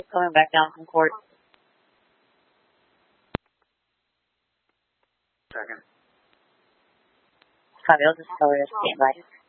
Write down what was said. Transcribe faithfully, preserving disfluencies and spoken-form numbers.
Coming back down from court. Second. Copy, I'll just tell her to stand by.